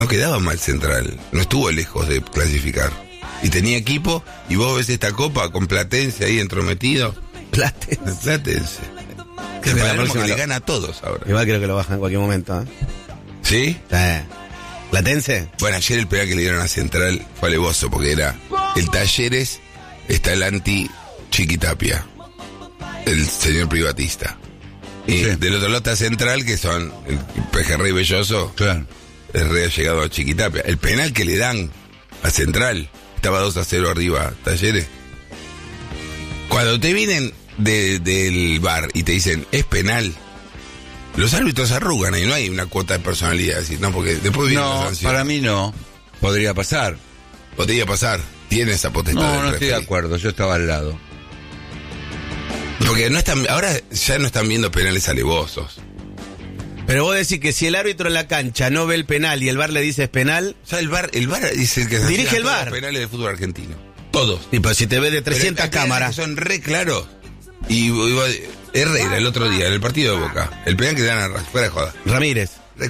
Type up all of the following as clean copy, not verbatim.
no quedaba mal Central, no estuvo lejos de clasificar. Y tenía equipo, y vos ves esta copa con Platense ahí entrometido. Platense. Que le gana a todos ahora. Igual creo que lo bajan en cualquier momento, ¿eh? ¿Sí? ¿Platense? Bueno, ayer el penal que le dieron a Central fue alevoso, porque era el Talleres, está el anti-Chiquitapia, el señor privatista. Y del otro lado está Central, que son el Pejerrey Belloso. Claro. El Rey ha llegado a Chiquitapia. El penal que le dan a Central, estaba 2-0 arriba Talleres. Cuando te vienen del bar y te dicen, es penal, los árbitros arrugan y no hay una cuota de personalidad. Decir, no, porque después viene la sanción. Para mí no. Podría pasar. Podría pasar. Tiene esa potestad. No estoy de acuerdo. Yo estaba al lado. Porque no están, ahora ya no están viendo penales alevosos. Pero vos decís que si el árbitro en la cancha no ve el penal y el VAR le dice es penal... O sea, el VAR es el que dirige el VAR. Los penales del fútbol argentino. Todos. Y pues si te ve de 300 cámaras... Son re claros. Y Herrera el otro día, en el partido de Boca, el penal que le dan a fuera de joda. Ramírez.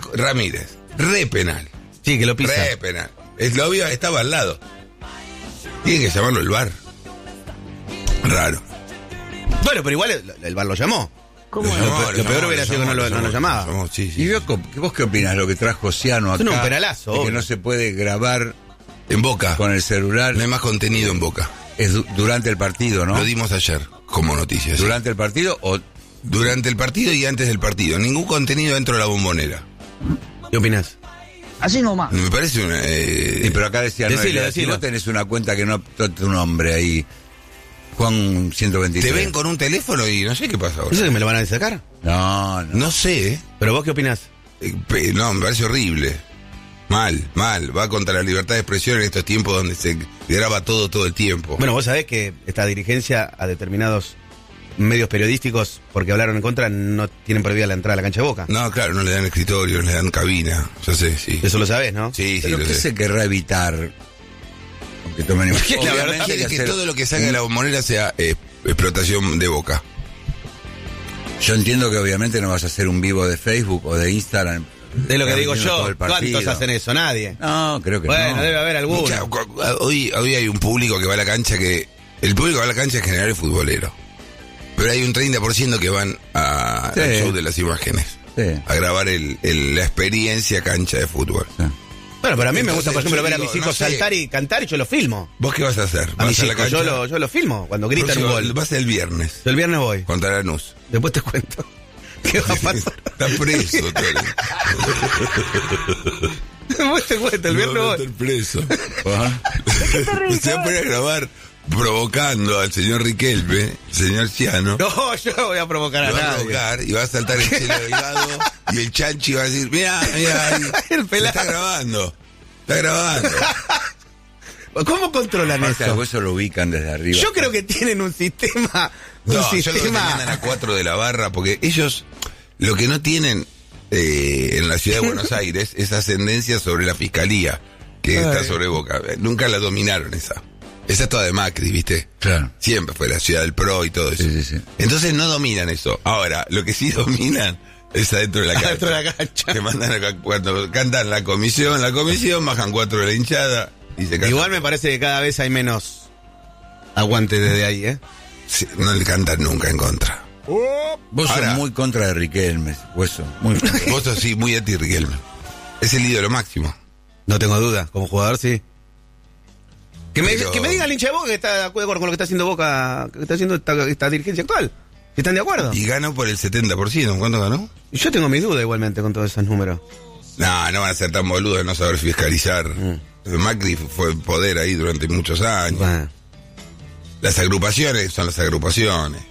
Re penal. Sí, que lo pisa. Re penal. Es lo obvio, estaba al lado. Tiene que llamarlo el VAR. Raro. Bueno, pero igual el VAR lo llamó. ¿Cómo lo peor hubiera sido que no lo llamaba. Sí. ¿Y vos qué opinas? Lo que trajo Ciano acá. Es un penalazo. De que no se puede grabar en Boca con el celular. No hay más contenido en Boca. Es durante el partido, ¿no? Lo dimos ayer como noticias. ¿Durante el partido o...? Durante el partido y antes del partido. Ningún contenido dentro de la bombonera. ¿Qué opinás? Así nomás. Me parece una... Sí, pero acá decía... Decilo. Si vos tenés una cuenta que no tu nombre ahí... Juan 123. Te ven con un teléfono y no sé qué pasa ahora. ¿No sé que me lo van a sacar? No. No sé, ¿Pero vos qué opinás? No, me parece horrible. Mal. Va contra la libertad de expresión en estos tiempos donde se graba todo el tiempo. Bueno, vos sabés que esta dirigencia a determinados medios periodísticos, porque hablaron en contra, no tienen prohibida la entrada a la cancha de Boca. No, claro, no le dan escritorio, le dan cabina. Yo sé, sí. Eso lo sabés, ¿no? Sí, ¿Pero lo qué sé. se querrá evitar? Aunque tomen Obviamente quiere que todo lo que salga de la bombonera sea explotación de Boca. Yo entiendo que obviamente no vas a hacer un vivo de Facebook o de Instagram. Es lo que digo yo. ¿Cuántos hacen eso? Nadie. No, creo que no. Bueno, debe haber alguno. Hoy hay un público que va a la cancha que... El público que va a la cancha en general es futbolero. Pero hay un 30% que van al show de las imágenes. Sí. A grabar la experiencia cancha de fútbol. Sí. Bueno, pero a mí Entonces, me gusta, por ejemplo, ver a mis hijos no sé. saltar y cantar y yo lo filmo. ¿Vos qué vas a hacer? A mis ¿Vas a la hijos, cancha? yo lo filmo cuando gritan un gol. Vas el viernes. Yo el viernes voy. Contra Lanús. Después te cuento. ¿Qué va a pasar? Está preso, Tony. Después te cuento, el viernes Va a voy. estar preso. Se va a poner a grabar provocando al señor Riquelme, el señor Ciano. No, yo no voy a provocar a Lo va a nadie. provocar y va a saltar el Chelo Delgado y el Chanchi va a decir, mira, ahí. El pelado. Está grabando. ¿Cómo controlan Aparte, eso? eso lo ubican desde arriba. Yo creo que tienen un sistema. No, yo creo que mandan a 4 de la barra porque ellos lo que no tienen en la ciudad de Buenos Aires es ascendencia sobre la fiscalía que está sobre Boca. Nunca la dominaron esa. Esa es toda de Macri, ¿viste? Claro. Siempre fue la ciudad del PRO y todo eso. Sí. Entonces no dominan eso. Ahora, lo que sí dominan es adentro de la cancha. Adentro de la cancha. Que mandan cuando cantan la comisión, bajan 4 de la hinchada y se cantan. Igual me parece que cada vez hay menos aguante desde ahí, ¿eh? Sí, no le cantan nunca en contra. Vos Ahora, sos muy contra de Riquelme, hueso. Muy contra. Vos sos sí, muy anti-Riquelme. Es el ídolo máximo. No tengo duda, como jugador sí. Que me Pero- diga el hincha de Boca que está de acuerdo con lo que está haciendo Boca, que está haciendo esta dirigencia actual. Si están de acuerdo. Y ganó por el 70%. ¿Cuánto ganó? Y yo tengo mis dudas igualmente con todos esos números. No van a ser tan boludos de no saber fiscalizar. Macri fue en poder ahí durante muchos años. Bueno. Las agrupaciones son las agrupaciones.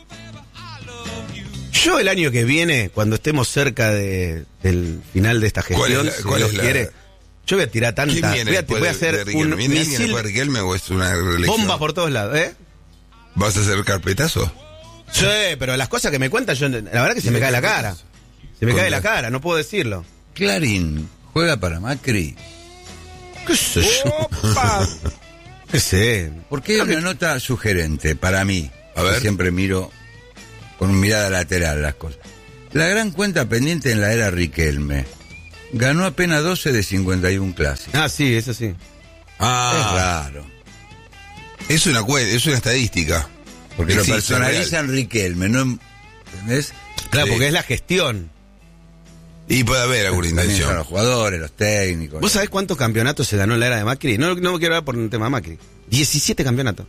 Yo el año que viene, cuando estemos cerca del final de esta gestión, si Dios quiere, yo voy a tirar tanta... ¿Quién viene Voy a hacer un ¿Viene alguien misil después de Riquelme o es una reelección? bomba por todos lados, ¿eh? ¿Vas a hacer carpetazo? Sí, pero las cosas que me cuentan, yo, la verdad que se me cae la cara. Se me cae la cara, no puedo decirlo. Clarín, ¿juega para Macri? ¿Qué sé yo? ¿Qué sé? Porque hay una nota sugerente para mí. A ver. Que siempre miro con mirada lateral las cosas. La gran cuenta pendiente en la era Riquelme. Ganó apenas 12 de 51 clásicos. Ah, sí, eso sí. Es raro. Es una estadística. Porque lo personalizan Riquelme, ¿no? ¿Entendés? Claro, porque es la gestión. Y puede haber alguna intención. Son los jugadores, los técnicos. ¿Vos sabés cuántos campeonatos se ganó en la era de Macri? No me quiero hablar por un tema de Macri. 17 campeonatos.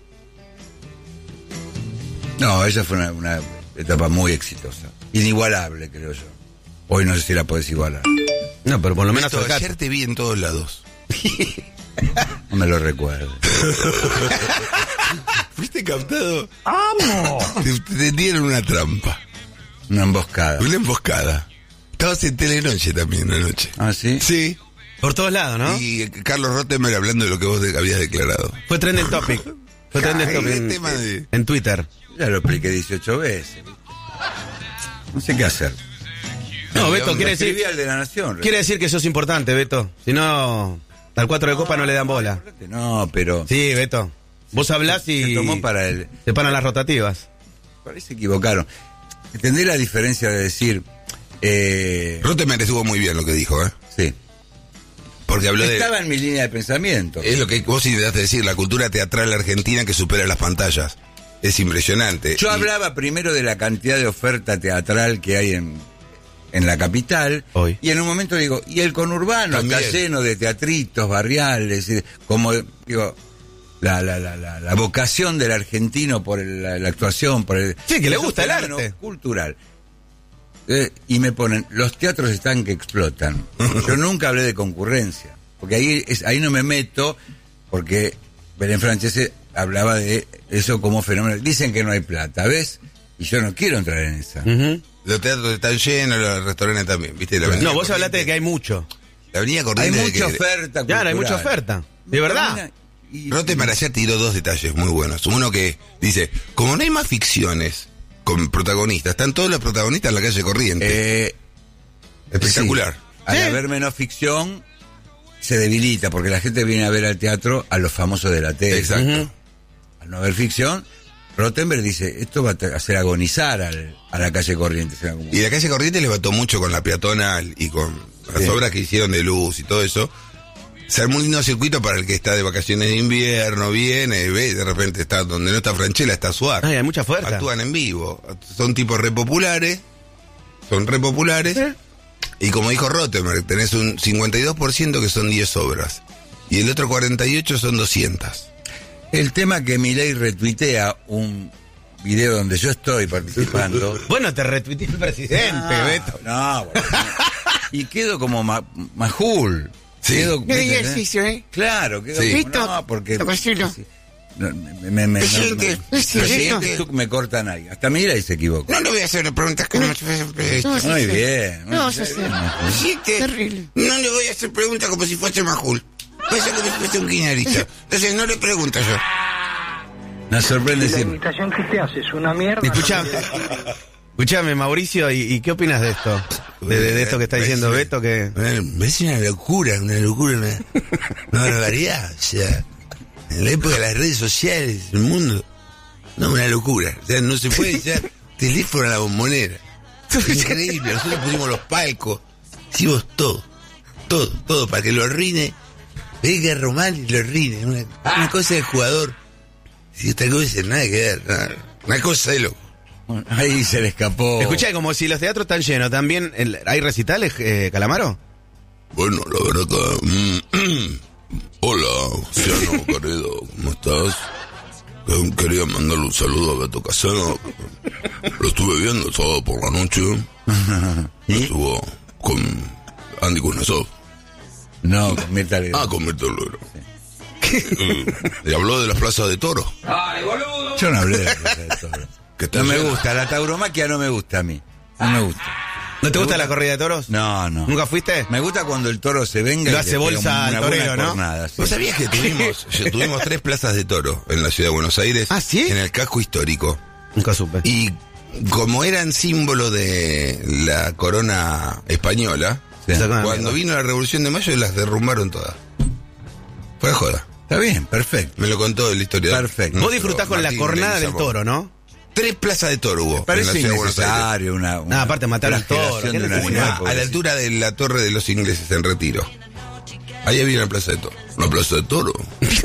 No, esa fue una etapa muy exitosa. Inigualable, creo yo. Hoy no sé si la podés igualar. No, pero por lo menos ayer te vi en todos lados. No me lo recuerdo. ¿Fuiste captado? ¡Amo! Te dieron una trampa. Una emboscada. Una emboscada. Estabas en Telenoche también una noche. ¿Ah, sí? Sí. Por todos lados, ¿no? Y Carlos Rottenberg hablando de lo que vos habías declarado. Fue trending topic. Fue trending topic en Twitter. Ya lo expliqué 18 veces. No sé qué hacer. No, Beto, quiere decir... al de la Nación. Quiere decir que sos importante, Beto. Si no, al 4 de copa no le dan bola. No, pero... Sí, Beto. Vos hablás y... Se tomó para el... Se paran las rotativas. Parece que equivocaron. Entendí la diferencia de decir... Rottenberg estuvo muy bien lo que dijo, ¿eh? Sí. Porque habló Estaba en mi línea de pensamiento. Es lo que vos intentaste decir, la cultura teatral argentina que supera las pantallas. Es impresionante. Yo hablaba primero de la cantidad de oferta teatral que hay en la capital. Hoy. Y en un momento digo, y el conurbano También. está lleno de teatritos barriales, como digo, la vocación del argentino por la actuación, por el... Sí, que le gusta el arte. Cultural. Y me ponen, los teatros están que explotan. Yo nunca hablé de concurrencia, porque ahí no me meto, porque Belén Francese hablaba de eso como fenómeno. Dicen que no hay plata, ¿ves? Y yo no quiero entrar en esa. Los teatros están llenos, los restaurantes también, ¿viste? No, vos hablaste de que hay mucho. La avenida Hay Corrientes... mucha oferta cultural. Claro, hay mucha oferta. De verdad. Rottenberg ayer tiró 2 detalles muy buenos. Uno que dice, como no hay más ficciones con protagonistas, están todos los protagonistas en la calle Corrientes. Espectacular. Sí. Al haber menos ficción, se debilita, porque la gente viene a ver al teatro a los famosos de la tele. Exacto. Al no haber ficción, Rottenberg dice, esto va a hacer agonizar a la calle Corrientes. Y la calle Corrientes levantó mucho con la peatonal y con las obras que hicieron de luz y todo eso. Se armó un lindo circuito para el que está de vacaciones de invierno, viene, ve, de repente está donde no está Franchella, está Suárez. Ay, hay mucha oferta. Actúan en vivo. Son tipos re populares. Y como dijo Rottenberg, tenés un 52% que son 10 obras. Y el otro 48% son 200. El tema que Milei retuitea un video donde yo estoy participando. Bueno, te retuiteé el presidente, Beto. No, bueno. Y quedo como majul. Sí. Quedo, Qué ejercicio, ¿eh? Claro, quedo Sí. como, no, porque... Tomasino. Presidente, me cortan ahí. Hasta Milei se equivoca. No le voy a hacer preguntas que no me hacen. Muy bien. No vas a hacer. Terrible. No le voy a hacer preguntas como si fuese Majul. Puede ser como si fuese un guiñarista. Entonces no le pregunto yo. Nos sorprende La siempre. imitación que te haces es una mierda. Escuchame, Mauricio, ¿y qué opinas de esto? De esto que está diciendo Beto, que... Me parece una locura, una barbaridad. O sea, en la época de las redes sociales, el mundo, no, una locura. O sea, no se puede echar teléfono a la bombonera. Es increíble, nosotros pusimos los palcos, hicimos todo, para que lo arruine. Venga Román y lo arruine. Una cosa del jugador. Si otra cosa, nada que ver, nada. Una cosa de loco. Ahí se le escapó. Escuchá, como si los teatros están llenos, ¿también hay recitales, Calamaro? Bueno, la verdad que... Hola, Luciano querido, ¿cómo estás? Quería mandarle un saludo a Beto Casano. Lo estuve viendo el sábado por la noche. ¿Y? Estuvo con Andy Kuznetsov. No, con Mirta Legrand. Con Mirta Legrand. Y habló de las plazas de toro. Yo no hablé de la plaza de toros. No me gusta, la tauromaquia no me gusta a mí. No me gusta. ¿No te gusta la corrida de toros? No. ¿Nunca fuiste? Me gusta cuando el toro se venga Lo y hace le pega bolsa al una buena torero, ¿no? cornada, sí. ¿Vos sabías que tuvimos 3 plazas de toro en la ciudad de Buenos Aires? ¿Ah, sí? En el casco histórico. Nunca supe. Y como eran símbolo de la corona española, Sí. cuando vino la Revolución de Mayo las derrumbaron todas. Fue de joda. Está bien, perfecto. Me lo contó el historiador. Perfecto. Vos disfrutás con la Martín cornada del Leguizamo. toro, ¿no? 3 plazas de toro hubo. Parece innecesario una aparte matar al toro. A la altura de la torre de los ingleses en Retiro. Ahí había una plaza de toro. Una plaza de toro.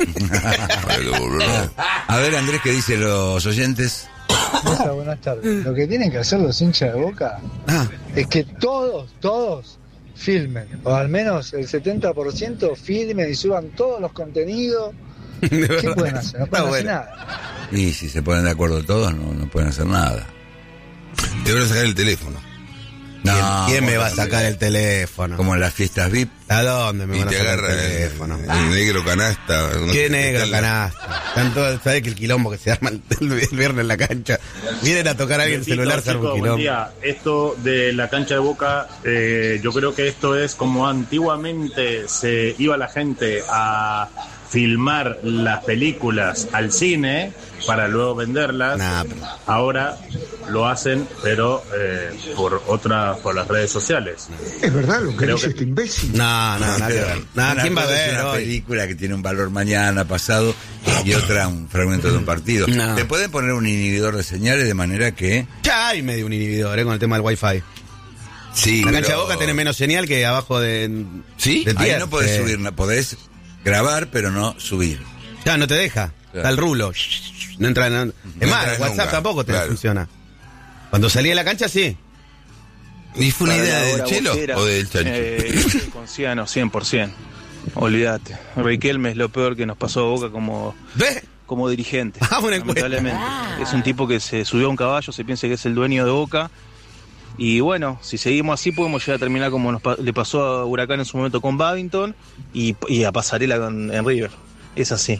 A ver, Andrés, ¿qué dicen los oyentes? Hola, buenas tardes. Lo que tienen que hacer los hinchas de Boca es que todos filmen, o al menos el 70% filmen y suban todos los contenidos. ¿Qué pueden hacer? No pueden hacer nada. Y si se ponen de acuerdo todos, no pueden hacer nada. Te van a sacar el teléfono. ¿Quién me va a sacar el teléfono? Como en las fiestas VIP. ¿A dónde me van a sacar el teléfono? El negro canasta. ¿Qué negro canasta? ¿Sabes que el quilombo que se arma el viernes en la cancha? Vienen a tocar a alguien el celular, se arma un quilombo. Esto de la cancha de Boca, yo creo que esto es como antiguamente se iba la gente a filmar las películas al cine para luego venderlas. Ahora lo hacen, pero por las redes sociales. Es verdad lo que dice este imbécil. Nada que ver. ¿Quién va a ver una película que tiene un valor mañana, pasado, y otra un fragmento de un partido? Te pueden poner un inhibidor de señales de manera que... Ya hay medio un inhibidor con el tema del Wi-Fi. Sí, la cancha de Boca tiene menos señal que abajo de... ¿Sí? De ahí no podés subir, podés grabar, pero no subir. Ya, no te deja. Está el rulo. No entra. Es más, el WhatsApp nunca. Tampoco te funciona. Cuando salí de la cancha, sí. ¿Y fue una idea del Chelo o del Chancho? Conciano, 100%. Olvídate. Riquelme es lo peor que nos pasó a Boca como dirigente. Lamentablemente. Es un tipo que se subió a un caballo, se piensa que es el dueño de Boca. Y bueno, si seguimos así podemos llegar a terminar como le pasó a Huracán en su momento con Babington y a Pasarela en River. Es así.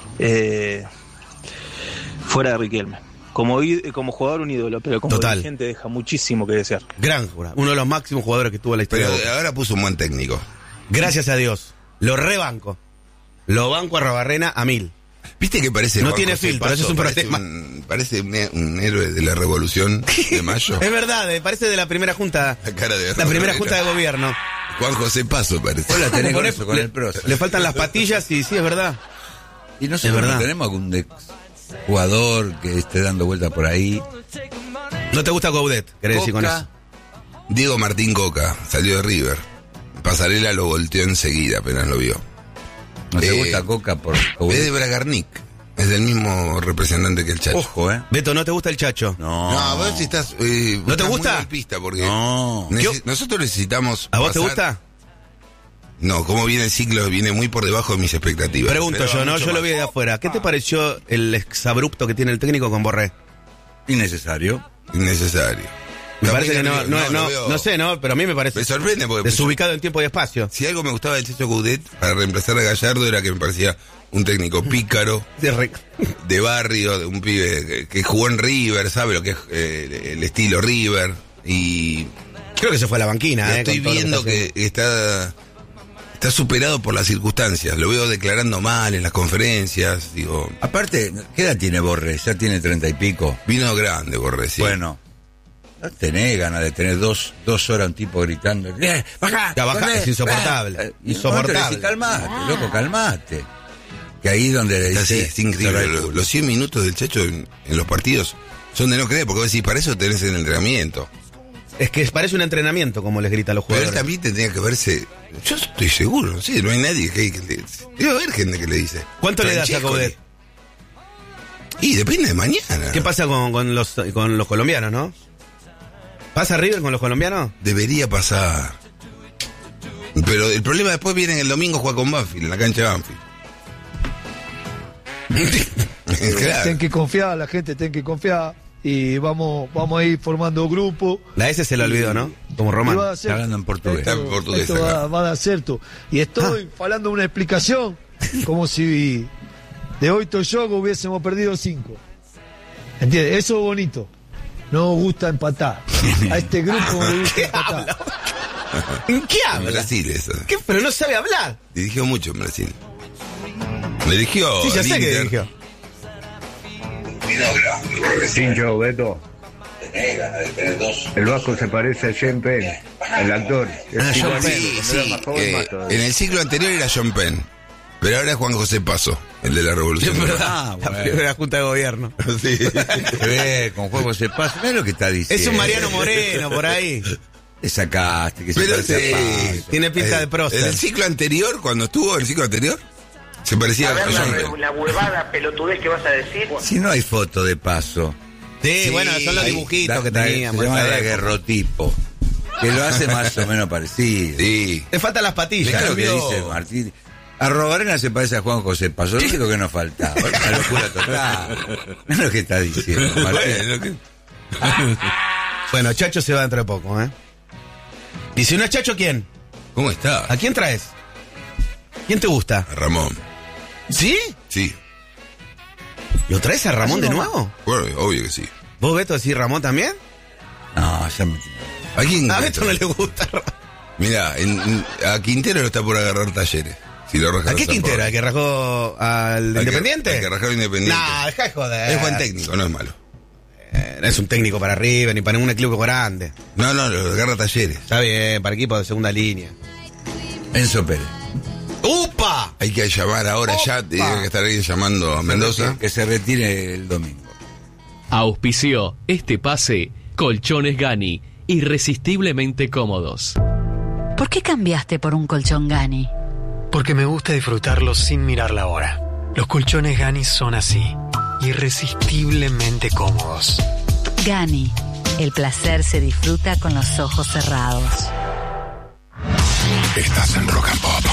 Fuera de Riquelme. Como jugador un ídolo, pero como dirigente deja muchísimo que desear. Gran jugador. Uno de los máximos jugadores que tuvo la historia. Pero ahora puso un buen técnico. Gracias a Dios. Lo rebanco. Lo banco a Rabarrena a 1000. ¿Viste que parece... No tiene filtro, eso es un problema. Parece un héroe de la Revolución de Mayo. Es verdad, parece de la primera junta. La primera junta de gobierno. Juan José Paso parece. Hola, tenés con eso, con el prócer. Le faltan las patillas y sí, es verdad. Y nosotros no tenemos algún jugador que esté dando vuelta por ahí. ¿No te gusta Gaudet? ¿Querés decir con eso? Diego Martín Coca, salió de River. Pasarela lo volteó enseguida apenas lo vio. ¿No te gusta Coca por es de Bragarnik? Es del mismo representante que el Chacho. Ojo, Beto, ¿no te gusta el Chacho? No, vos si estás... ¿No te gusta? Muy pista porque no. Nosotros necesitamos... ¿A vos te gusta? No, como viene el ciclo, viene muy por debajo de mis expectativas. Pregunto yo lo vi de afuera. ¿Qué te pareció el exabrupto que tiene el técnico con Borré? Innecesario. Me parece que no sé, pero a mí me parece... Me sorprende porque... Desubicado en tiempo y espacio. Si algo me gustaba del Chacho Coudet para reemplazar a Gallardo era que me parecía un técnico pícaro, de barrio, de un pibe que jugó en River, sabe lo que es el estilo River, y... Creo que se fue a la banquina, Estoy viendo que está superado por las circunstancias, lo veo declarando mal en las conferencias, digo... Aparte, ¿qué edad tiene Borré? Ya tiene 30 y pico. Vino grande Borré, sí. Bueno... No tenés ganas de tener dos horas un tipo gritando. ¡Baja! Es insoportable. Insoportable. Calmate, loco, calmate. Que ahí donde le dice... Es increíble. Los 100 minutos del Chacho en los partidos son de no creer, porque vos decís, para eso tenés el entrenamiento. Es que parece un entrenamiento, como les grita a los jugadores. Pero él también tendría que verse... Yo estoy seguro, no sé, no hay nadie que le... Debe haber gente que le dice. ¿Cuánto le das a Coudet? Y depende de mañana. ¿Qué pasa con los colombianos, no? ¿Pasa River con los colombianos? Debería pasar. Pero el problema después viene en el domingo jugar con Banfield, en la cancha de Banfield. Claro. Ten que confiar, la gente ten que confiar. Y vamos a ir formando grupo. La S se la olvidó, ¿no? Como Román. Está hablando en portugués. Esto va a ser tú. Y estoy hablando de una explicación, como si de hoy Toyogo hubiésemos perdido 5. ¿Entiendes? Eso es bonito. No gusta empatar. A este grupo le gusta empatar. ¿En qué habla? En Brasil eso. ¿Qué? Pero no sabe hablar. Dirigió mucho en Brasil. Dirigió. Sí, ya sé que dirigió. Sincho, Beto. El Vasco se parece a Sean Penn, el actor. John Penn, sí. En el ciclo anterior era John Penn, pero ahora es Juan José Paso. El de la revolución. Es verdad, la primera junta de gobierno. Sí. Con juego se pasa. Mira lo que está diciendo. Es un Mariano Moreno por ahí. Te sacaste, que Pero tiene pinta de prócer. En el ciclo anterior, cuando estuvo en el ciclo anterior, se parecía a ver la huevada pelotudez que vas a decir. Si no hay foto de paso. Sí, bueno, son los dibujitos que teníamos. Se llama daguerrotipo. Que lo hace más o menos parecido. Sí. Te faltan las patillas. Es lo que dice Martín. A Robarena se parece a Juan José Paso. Lo único que nos faltaba. La locura total. No es lo que está diciendo, Martín. Bueno, Chacho se va dentro de poco, ¿eh? Y si no es Chacho, ¿quién? ¿Cómo está? ¿A quién traes? ¿Quién te gusta? A Ramón. ¿Sí? Sí. ¿Lo traes a Ramón de nuevo? Bueno, obvio que sí. ¿Vos, Beto, decís Ramón también? No, ya me... ¿A quién? A Beto no le gusta. Mirá, a Quintero lo está por agarrar Talleres. Si lo ¿A qué Quintero? ¿Al que rajó al Independiente? Al que rajó al Independiente. No, dejá de joder. Es buen técnico, no es malo. No es un técnico para arriba, ni para un equipo grande. No, lo agarra Talleres. Está bien, para equipo de segunda línea. Enzo Pérez. ¡Upa! Hay que llamar ahora ya, tiene que estar alguien llamando a Mendoza. Que se retire el domingo. Auspició este pase Colchones Gani, irresistiblemente cómodos. ¿Por qué cambiaste por un colchón Gani? Porque me gusta disfrutarlo sin mirar la hora. Los colchones Gani son así, irresistiblemente cómodos. Gani, el placer se disfruta con los ojos cerrados. Estás en Rock and Pop.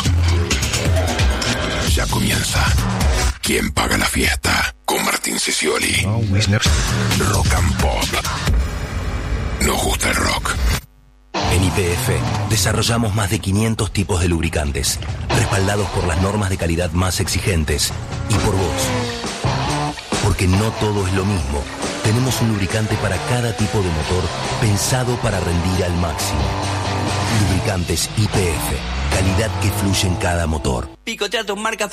Ya comienza. ¿Quién paga la fiesta? Con Martín Sicioli. Rock and Pop. Nos gusta el rock. En YPF desarrollamos más de 500 tipos de lubricantes, respaldados por las normas de calidad más exigentes y por vos. Porque no todo es lo mismo. Tenemos un lubricante para cada tipo de motor pensado para rendir al máximo. Lubricantes YPF, calidad que fluye en cada motor. Picotea tus marcas